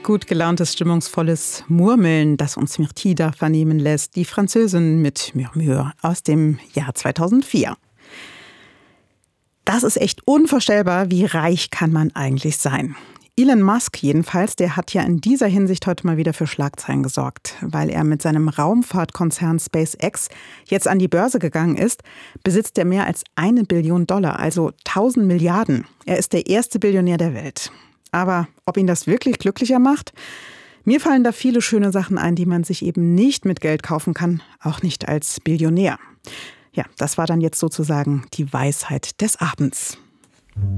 Gut gelauntes, stimmungsvolles Murmeln, das uns Myrtida vernehmen lässt, die Französin mit Murmure aus dem Jahr 2004. Das ist echt unvorstellbar, wie reich kann man eigentlich sein. Elon Musk jedenfalls, der hat ja in dieser Hinsicht heute mal wieder für Schlagzeilen gesorgt. Weil er mit seinem Raumfahrtkonzern SpaceX jetzt an die Börse gegangen ist, besitzt er mehr als $1 Billion, also 1000 Milliarden. Er ist der erste Billionär der Welt. Aber ob ihn das wirklich glücklicher macht? Mir fallen da viele schöne Sachen ein, die man sich eben nicht mit Geld kaufen kann, auch nicht als Billionär. Ja, das war dann jetzt sozusagen die Weisheit des Abends.